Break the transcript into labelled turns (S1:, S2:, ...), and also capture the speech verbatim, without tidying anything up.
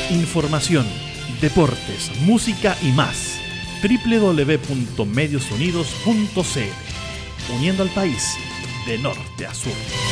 S1: Información, deportes, música y más. doble u doble u doble u punto medios unidos punto c l. Uniendo al país de norte a sur.